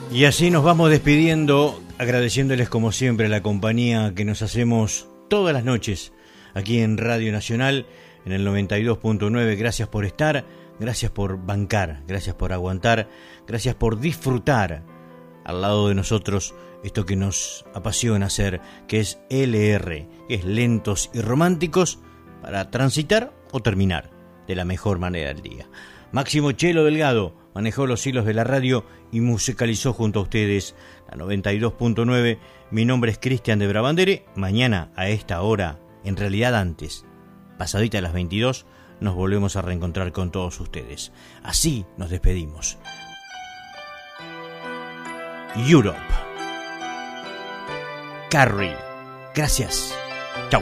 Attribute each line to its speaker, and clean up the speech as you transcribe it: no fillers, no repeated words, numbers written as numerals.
Speaker 1: Y así nos vamos despidiendo, agradeciéndoles como siempre la compañía que nos hacemos todas las noches aquí en Radio Nacional, en el 92.9. Gracias por estar, gracias por bancar, gracias por aguantar, gracias por disfrutar al lado de nosotros esto que nos apasiona hacer, que es LR, que es Lentos y Románticos, para transitar o terminar de la mejor manera del día. Máximo Chelo Delgado manejó los hilos de la radio y musicalizó junto a ustedes la 92.9. Mi nombre es Cristian de Brabandere. Mañana a esta hora, en realidad antes, pasadita a las 22, nos volvemos a reencontrar con todos ustedes. Así nos despedimos. Europe. Carrie. Gracias.